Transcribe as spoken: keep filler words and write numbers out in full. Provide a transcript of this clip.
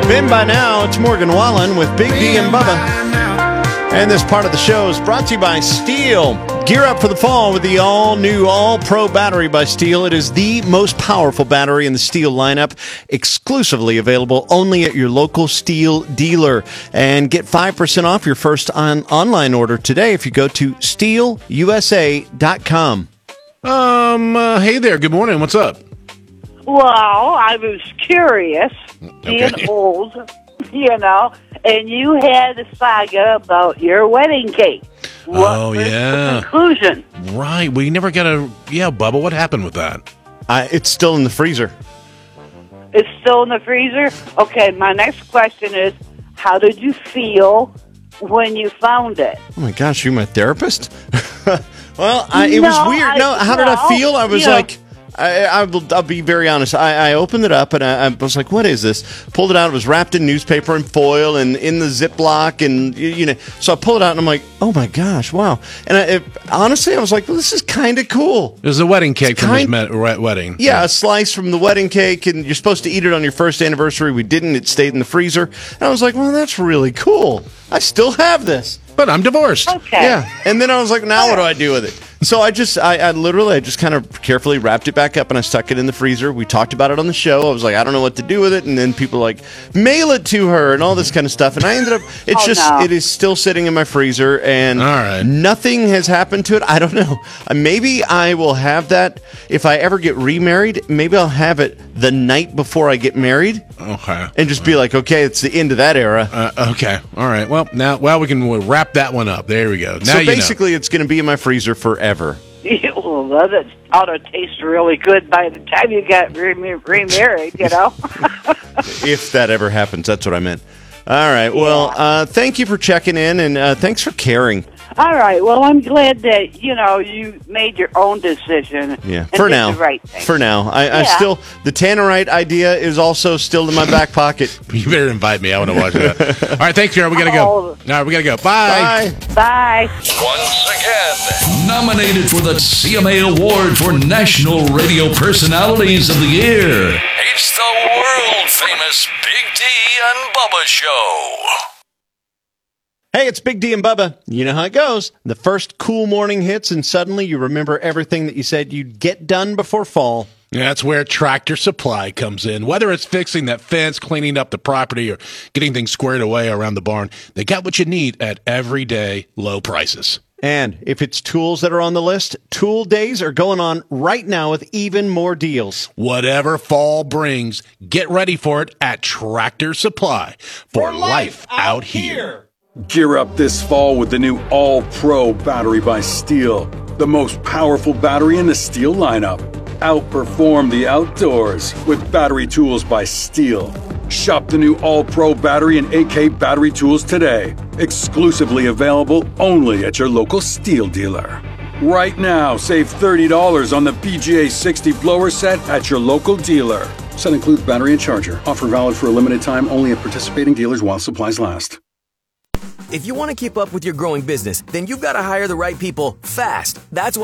Been by now, it's Morgan Wallen with Big D and Bubba. And this part of the show is brought to you by Steel. Gear up for the fall with the all-new All-Pro battery by Steel. It is the most powerful battery in the Steel lineup, exclusively available only at your local Steel dealer. And get five percent off your first on- online order today if you go to steel u s a dot com. Um, uh, hey there. Good morning. What's up? Well, I was curious, being Okay. old, you know, and you had a saga about your wedding cake. What Oh, was yeah. the conclusion? Right. We never got a... Yeah, Bubba, what happened with that? I, it's still in the freezer. It's still in the freezer? Okay, my next question is, how did you feel when you found it? Oh my gosh, you're my therapist? Well, I, it No, was weird. I- No, how did I no, feel? I was you know- like, I, I will, I'll be very honest. I, I opened it up and I, I was like, what is this? Pulled it out. It was wrapped in newspaper and foil and in the Ziploc. And, you, you know, so I pulled it out and I'm like, oh my gosh, wow. And I, it, honestly, I was like, well, this is kind of cool. It was a wedding cake from his kind- met- re- wedding. Yeah, a slice from the wedding cake, and you're supposed to eat it on your first anniversary. We didn't. It stayed in the freezer. And I was like, well, that's really cool. I still have this. But I'm divorced. Okay. Yeah. And then I was like, now what do I do with it? So I just, I, I literally, I just kind of carefully wrapped it back up and I stuck it in the freezer. We talked about it on the show. I was like, I don't know what to do with it. And then people like, mail it to her and all this kind of stuff. And I ended up, it's Oh, just, no. it is still sitting in my freezer and All right. nothing has happened to it. I don't know. Uh, Maybe I will have that if I ever get remarried. Maybe I'll have it the night before I get married Okay. and just be like, okay, it's the end of that era. Uh, okay. All right. Well, now, well, we can wrap that one up. There we go. Now so you know. basically, it's going to be in my freezer forever. Well, that ought to taste really good by the time you got re- remarried, you know? If that ever happens, that's what I meant. All right. Well, uh, thank you for checking in, and uh, thanks for caring. All right. Well, I'm glad that, you know, you made your own decision. Yeah, and for did now. The right thing. For now, I, I Yeah. still the Tannerite idea is also still in my back pocket. You better invite me. I want to watch that. All right. Thanks, Jared. We got to go. Oh. All right. We got to go. Bye. Bye. Bye. Once again, nominated for the C M A Award for National Radio Personalities of the Year. It's the world famous Big D and Bubba Show. Hey, it's Big D and Bubba. You know how it goes. The first cool morning hits, and suddenly you remember everything that you said you'd get done before fall. Yeah, that's where Tractor Supply comes in. Whether it's fixing that fence, cleaning up the property, or getting things squared away around the barn, they got what you need at everyday low prices. And if it's tools that are on the list, Tool Days are going on right now with even more deals. Whatever fall brings, get ready for it at Tractor Supply for, life out here. Gear up this fall with the new All-Pro battery by Steel, the most powerful battery in the Steel lineup. Outperform the outdoors with battery tools by Steel. Shop the new All-Pro battery and A K battery tools today. Exclusively available only at your local Steel dealer. Right now, save thirty dollars on the P G A sixty blower set at your local dealer. Set includes battery and charger. Offer valid for a limited time only at participating dealers while supplies last. If you want to keep up with your growing business, then you've got to hire the right people fast. That's why